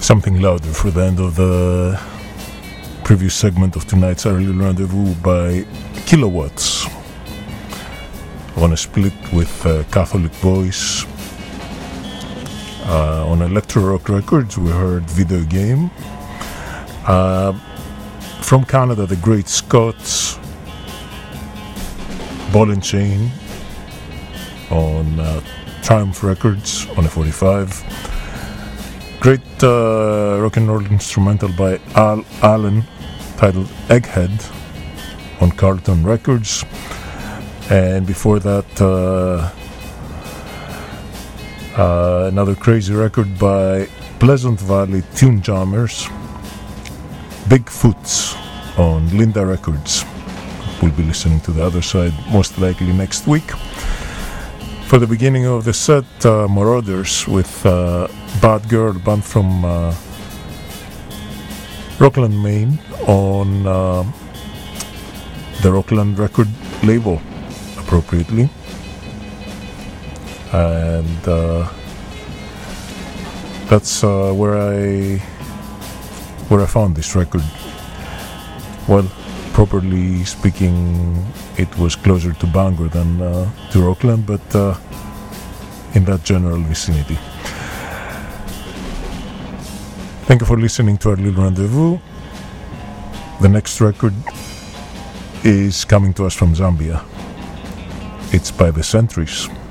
Something louder for the end of the previous segment of tonight's Early Rendezvous by Kilowatts on a split with Catholic Voice. On Electro Rock Records we heard Video Game. From Canada, the Great Scots, Ball and Chain on Triumph Records on a 45. Great rock and roll instrumental by Al Allen titled Egghead on Carlton Records. And before that, another crazy record by Pleasant Valley Tune Jammers, Bigfoots on Linda Records. We'll be listening to the other side most likely next week. For the beginning of the set, Marauders with Bad Girl, band from Rockland, Maine, on the Rockland record label, appropriately. And that's where I found this record. Well, properly speaking, it was closer to Bangor than to Rockland, but in that general vicinity. Thank you for listening to our little rendezvous. The next record is coming to us from Zambia. It's by the Centuries.